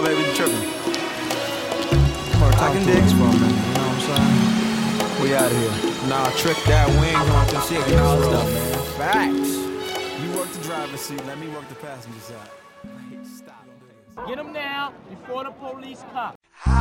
baby, you tripping. I can dig for a minute, you know what I'm saying? We out of here. Nah, trick that, we ain't going through shit, you know stuff, man. Facts. You work the driver's seat, let me work the passenger side. Get him now before the police come.